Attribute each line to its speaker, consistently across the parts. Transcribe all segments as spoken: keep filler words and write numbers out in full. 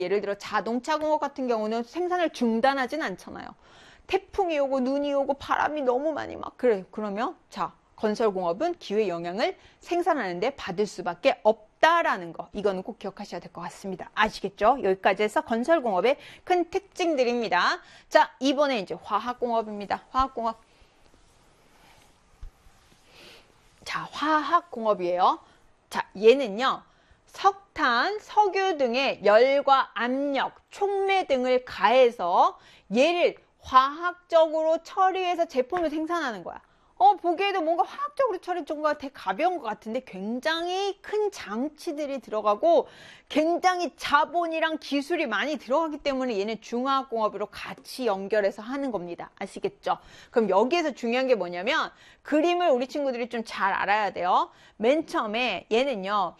Speaker 1: 예를 들어 자동차 공업 같은 경우는 생산을 중단하진 않잖아요. 태풍이 오고 눈이 오고 바람이 너무 많이 막 그래. 그러면 자, 건설공업은 기후의 영향을 생산하는데 받을 수밖에 없다라는 거. 이거는 꼭 기억하셔야 될 것 같습니다. 아시겠죠? 여기까지 해서 건설공업의 큰 특징들입니다. 자, 이번에 이제 화학공업입니다. 화학공업. 자, 화학공업이에요. 자, 얘는요. 석탄, 석유 등의 열과 압력, 촉매 등을 가해서 얘를 화학적으로 처리해서 제품을 생산하는 거야. 어, 보기에도 뭔가 화학적으로 처리 뭔가 되게 가벼운 것 같은데 굉장히 큰 장치들이 들어가고 굉장히 자본이랑 기술이 많이 들어가기 때문에 얘는 중화학공업으로 같이 연결해서 하는 겁니다. 아시겠죠? 그럼 여기에서 중요한 게 뭐냐면 그림을 우리 친구들이 좀 잘 알아야 돼요. 맨 처음에 얘는요.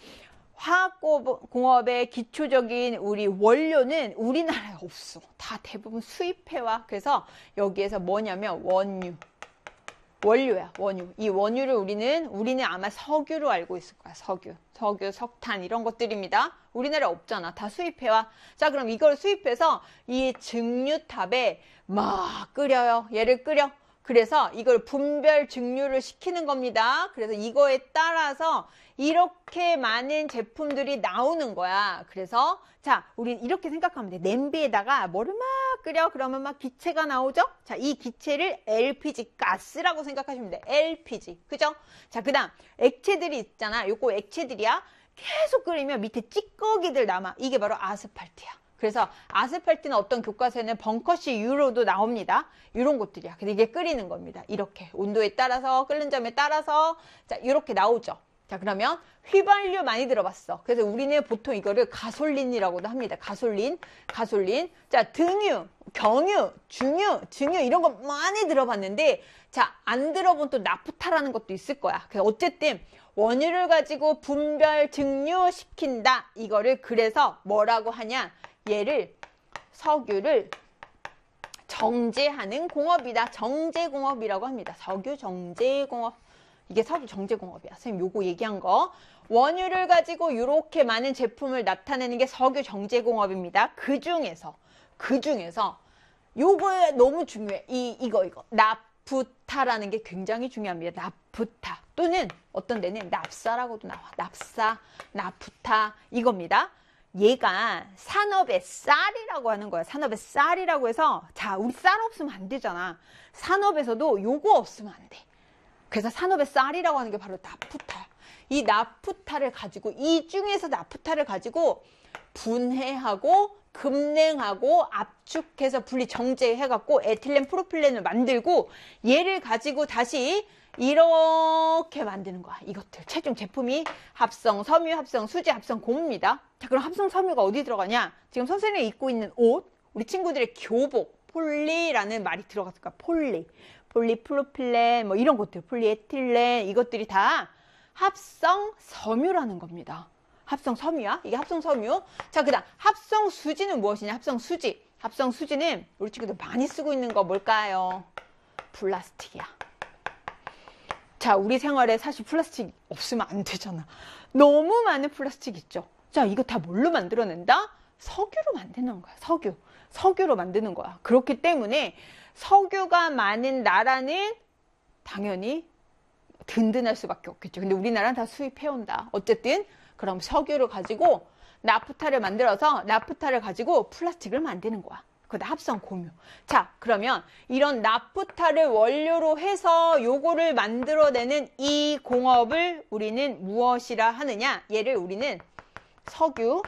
Speaker 1: 화학공업의 기초적인 우리 원료는 우리나라에 없어. 다 대부분 수입해와. 그래서 여기에서 뭐냐면 원유. 원료야, 원유. 이 원유를 우리는, 우리는 아마 석유로 알고 있을 거야, 석유. 석유, 석탄, 이런 것들입니다. 우리나라에 없잖아. 다 수입해와. 자, 그럼 이걸 수입해서 이 증류탑에 막 끓여요. 얘를 끓여. 그래서 이걸 분별 증류를 시키는 겁니다. 그래서 이거에 따라서 이렇게 많은 제품들이 나오는 거야. 그래서 자, 우리 이렇게 생각하면 돼. 냄비에다가 뭐를 막 끓여. 그러면 막 기체가 나오죠? 자, 이 기체를 엘피지 가스라고 생각하시면 돼. 엘피지. 그죠? 자, 그 다음 액체들이 있잖아. 요거 액체들이야. 계속 끓이면 밑에 찌꺼기들 남아. 이게 바로 아스팔트야. 그래서 아스팔트는 어떤 교과서에는 벙커시 유로도 나옵니다. 이런 것들이야. 근데 이게 끓이는 겁니다. 이렇게 온도에 따라서 끓는 점에 따라서 자 이렇게 나오죠. 자 그러면 휘발유 많이 들어봤어. 그래서 우리는 보통 이거를 가솔린이라고도 합니다. 가솔린, 가솔린. 자 등유, 경유, 중유, 증유 이런 거 많이 들어봤는데 자 안 들어본 또 나프타라는 것도 있을 거야. 그래서 어쨌든 원유를 가지고 분별 증류시킨다. 이거를 그래서 뭐라고 하냐? 얘를 석유를 정제하는 공업이다. 정제공업이라고 합니다. 석유 정제공업. 이게 석유 정제공업이야. 선생님 요거 얘기한 거. 원유를 가지고 이렇게 많은 제품을 나타내는 게 석유 정제공업입니다. 그 중에서 그 중에서 요거 너무 중요해. 이 이거 이거 나프타라는 게 굉장히 중요합니다. 나프타 또는 어떤 데는 납사라고도 나와. 납사, 나프타 이겁니다. 얘가 산업의 쌀이라고 하는 거야. 산업의 쌀이라고 해서 자 우리 쌀 없으면 안 되잖아. 산업에서도 요거 없으면 안 돼. 그래서 산업의 쌀이라고 하는 게 바로 나프타야. 이 나프타를 가지고 이 중에서 나프타를 가지고 분해하고 급냉하고 압축해서 분리 정제해갖고 에틸렌 프로필렌을 만들고 얘를 가지고 다시 이렇게 만드는 거야. 이것들 최종 제품이 합성 섬유, 합성 수지, 합성 고무입니다. 자 그럼 합성 섬유가 어디 들어가냐? 지금 선생님이 입고 있는 옷, 우리 친구들의 교복, 폴리라는 말이 들어갔을 거야. 폴리, 폴리프로필렌 뭐 이런 것들, 폴리에틸렌 이것들이 다 합성 섬유라는 겁니다. 합성 섬유야. 이게 합성 섬유. 자 그다음 합성 수지는 무엇이냐? 합성 수지. 합성 수지는 우리 친구들 많이 쓰고 있는 거 뭘까요? 플라스틱이야. 자, 우리 생활에 사실 플라스틱 없으면 안 되잖아. 너무 많은 플라스틱 있죠. 자, 이거 다 뭘로 만들어낸다? 석유로 만드는 거야. 석유. 석유로 만드는 거야. 그렇기 때문에 석유가 많은 나라는 당연히 든든할 수밖에 없겠죠. 근데 우리나라는 다 수입해온다. 어쨌든 그럼 석유를 가지고 나프타를 만들어서 나프타를 가지고 플라스틱을 만드는 거야. 그다 합성 공유. 자, 그러면 이런 나프타를 원료로 해서 요거를 만들어내는 이 공업을 우리는 무엇이라 하느냐? 얘를 우리는 석유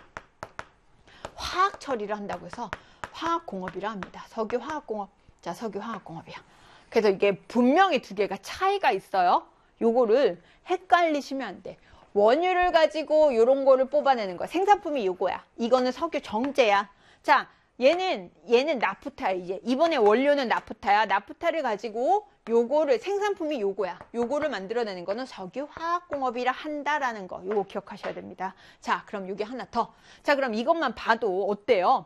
Speaker 1: 화학 처리를 한다고 해서 화학공업이라 합니다. 석유 화학공업. 자, 석유 화학공업이야. 그래서 이게 분명히 두 개가 차이가 있어요. 요거를 헷갈리시면 안 돼. 원유를 가지고 요런 거를 뽑아내는 거야. 생산품이 요거야. 이거는 석유 정제야. 자, 얘는 얘는 나프타야. 이제 이번에 원료는 나프타야. 나프타를 가지고 요거를 생산품이 요거야. 요거를 만들어내는 거는 석유 화학공업이라 한다라는 거. 요거 기억하셔야 됩니다. 자, 그럼 요게 하나 더. 자, 그럼 이것만 봐도 어때요?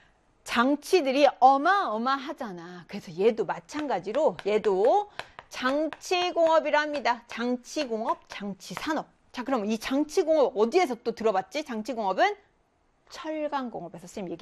Speaker 1: 장치들이 어마어마하잖아. 그래서 얘도 마찬가지로 얘도 장치공업이라 합니다. 장치공업, 장치산업. 자, 그럼 이 장치공업 어디에서 또 들어봤지? 장치공업은 철강공업에서 선생님